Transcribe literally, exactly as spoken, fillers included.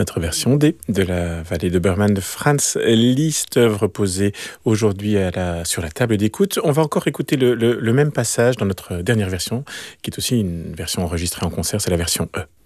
Notre version D de la vallée de Berman de Franz Liszt, œuvre posée aujourd'hui à la, sur la table d'écoute. On va encore écouter le, le, le même passage dans notre dernière version, qui est aussi une version enregistrée en concert, c'est la version E.